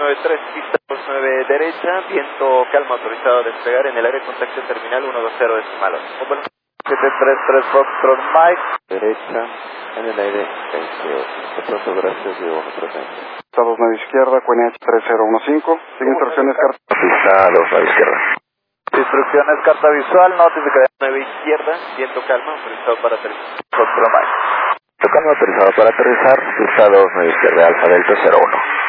93, pista 29 derecha, viento calma, autorizado a despegar en el área de contacto terminal 120 decimal. 733 Foxtrot Mike, derecha, en el aire 28. De pronto, gracias, Diego, presente. Pista 29 izquierda, QNH 3015, sigue instrucciones carta. Pista 29 izquierda. Instrucciones carta visual, notificación 9 izquierda, viento calma, autorizado para aterrizar. Foxtrot Mike. Calma, autorizado para aterrizar, pista 29 izquierda, Alfa Delta 01.